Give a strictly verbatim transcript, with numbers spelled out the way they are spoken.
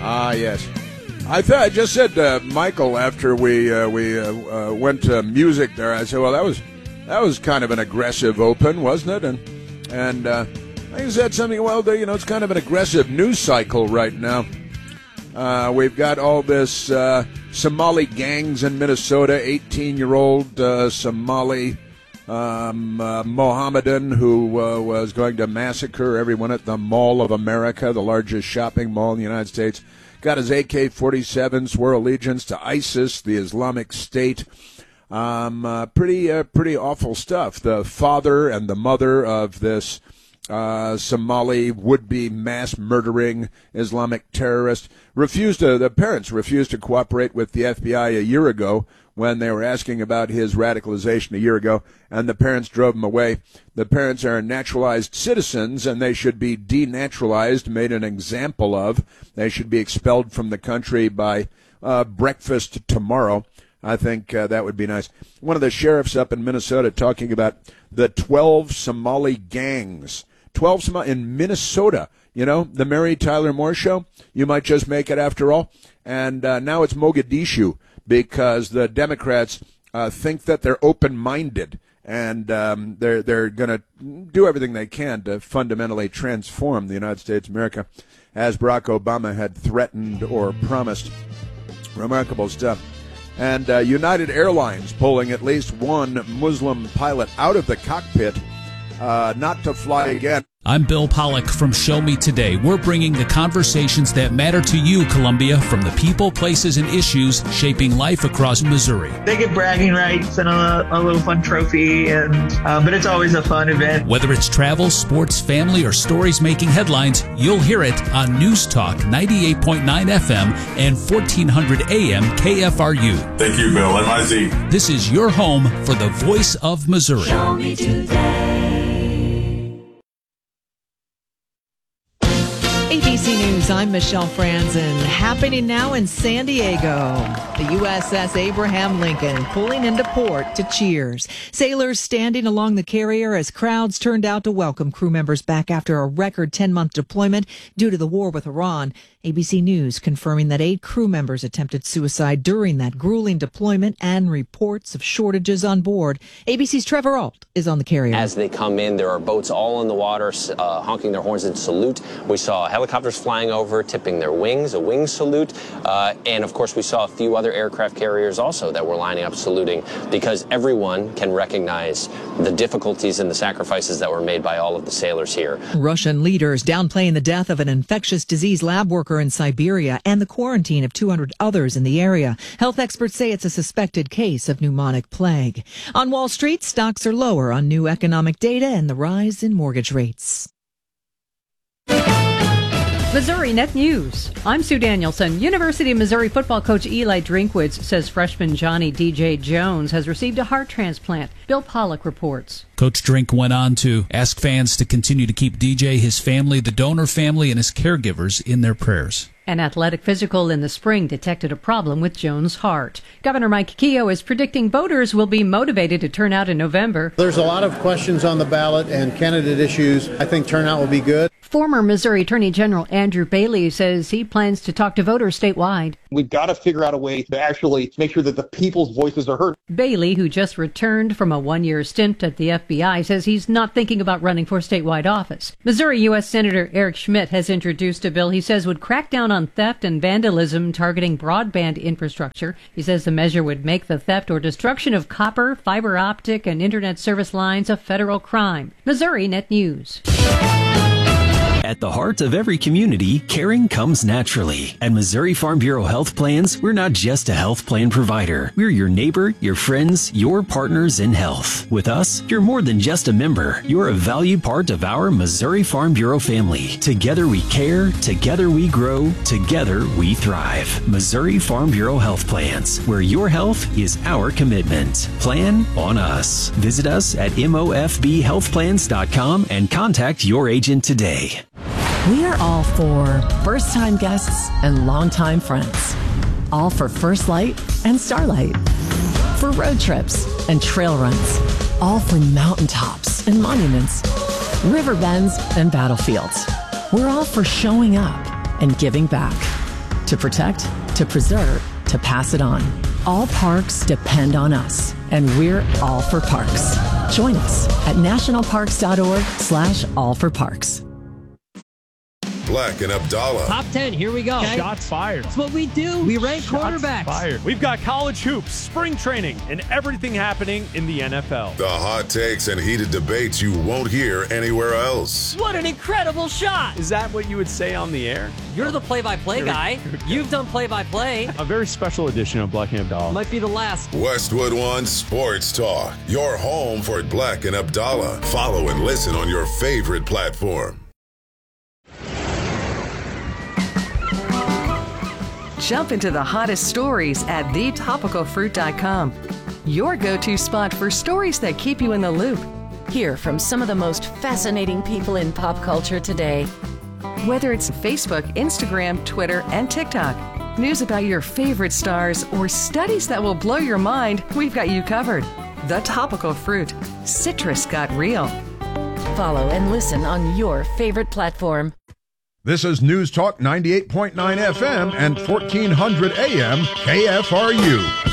Ah, yes. I th- I just said to Michael after we uh, we uh, uh, went to music there, I said, well, that was that was kind of an aggressive open, wasn't it? And and uh, I said something, well, you know, it's kind of an aggressive news cycle right now. Uh, we've got all this uh, Somali gangs in Minnesota, eighteen-year-old uh, Somali um, uh, Mohammedan who uh, was going to massacre everyone at the Mall of America, the largest shopping mall in the United States. Got his A K forty-seven, swore allegiance to ISIS, the Islamic State. Um, uh, pretty, uh, pretty awful stuff. The father and the mother of this uh, Somali would-be mass-murdering Islamic terrorist refused to. The parents refused to cooperate with the F B I a year ago when they were asking about his radicalization a year ago, and the parents drove him away. The parents are naturalized citizens, and they should be denaturalized, made an example of. They should be expelled from the country by uh, breakfast tomorrow. I think uh, that would be nice. One of the sheriffs up in Minnesota talking about the twelve Somali gangs. twelve Somali in Minnesota. You know, the Mary Tyler Moore Show, you might just make it after all. And uh, now it's Mogadishu, because the Democrats uh, think that they're open-minded, and um, they're they're going to do everything they can to fundamentally transform the United States of America, as Barack Obama had threatened or promised. Remarkable stuff. And uh, United Airlines pulling at least one Muslim pilot out of the cockpit, uh, not to fly again. I'm Bill Pollock from Show Me Today. We're bringing the conversations that matter to you, Columbia, from the people, places, and issues shaping life across Missouri. They get bragging rights and a, a little fun trophy, and uh, but it's always a fun event. Whether it's travel, sports, family, or stories making headlines, you'll hear it on News Talk ninety-eight point nine F M and fourteen hundred A M K F R U. Thank you, Bill. M I Z. This is your home for the voice of Missouri. Show Me Today. A B C News, I'm Michelle Franzen. Happening now in San Diego. The U S S Abraham Lincoln pulling into port to cheers. Sailors standing along the carrier as crowds turned out to welcome crew members back after a record ten-month deployment due to the war with Iran. A B C News confirming that eight crew members attempted suicide during that grueling deployment and reports of shortages on board. A B C's Trevor Ault is on the carrier. As they come in, there are boats all in the water, uh, honking their horns in salute. We saw helicopters flying over, tipping their wings, a wing salute. Uh, and, of course, we saw a few other aircraft carriers also that were lining up saluting, because everyone can recognize the difficulties and the sacrifices that were made by all of the sailors here. Russian leaders downplaying the death of an infectious disease lab worker in Siberia and the quarantine of two hundred others in the area. Health experts say it's a suspected case of pneumonic plague. On Wall Street, stocks are lower on new economic data and the rise in mortgage rates. Missouri Net News. I'm Sue Danielson. University of Missouri football coach Eli Drinkwitz says freshman Johnny D J Jones has received a heart transplant. Bill Pollock reports. Coach Drink went on to ask fans to continue to keep D J, his family, the donor family, and his caregivers in their prayers. An athletic physical in the spring detected a problem with Jones' heart. Governor Mike Keogh is predicting voters will be motivated to turn out in November. There's a lot of questions on the ballot and candidate issues. I think turnout will be good. Former Missouri Attorney General Andrew Bailey says he plans to talk to voters statewide. We've got to figure out a way to actually make sure that the people's voices are heard. Bailey, who just returned from a one-year stint at the F B I, says he's not thinking about running for statewide office. Missouri U S Senator Eric Schmidt has introduced a bill he says would crack down on theft and vandalism targeting broadband infrastructure. He says the measure would make the theft or destruction of copper, fiber optic, and internet service lines a federal crime. Missouri Net News. At the heart of every community, caring comes naturally. At Missouri Farm Bureau Health Plans, we're not just a health plan provider. We're your neighbor, your friends, your partners in health. With us, you're more than just a member. You're a valued part of our Missouri Farm Bureau family. Together we care, together we grow, together we thrive. Missouri Farm Bureau Health Plans, where your health is our commitment. Plan on us. Visit us at M O F B health plans dot com and contact your agent today. We are all for first-time guests and longtime friends. All for First Light and Starlight. For road trips and trail runs. All for mountaintops and monuments. River bends and battlefields. We're all for showing up and giving back. to protect, to preserve, to pass it on. All parks depend on us, and we're all for parks. Join us at nationalparks.org slash all for parks. Black and Abdallah. Top ten, here we go. Okay. Shots fired. That's what we do. We rank Shots quarterbacks. Fired. We've got college hoops, spring training, and everything happening in the N F L. The hot takes and heated debates you won't hear anywhere else. What an incredible shot. Is that what you would say on the air? You're the play-by-play guy. You've done play-by-play. A very special edition of Black and Abdallah. Might be the last. Westwood One Sports Talk. Your home for Black and Abdallah. Follow and listen on your favorite platform. Jump into the hottest stories at the topical fruit dot com. Your go-to spot for stories that keep you in the loop. Hear from some of the most fascinating people in pop culture today. Whether it's Facebook, Instagram, Twitter, and TikTok, news about your favorite stars, or studies that will blow your mind, we've got you covered. The Topical Fruit. Citrus got real. Follow and listen on your favorite platform. This is News Talk ninety-eight point nine F M and fourteen hundred A M K F R U.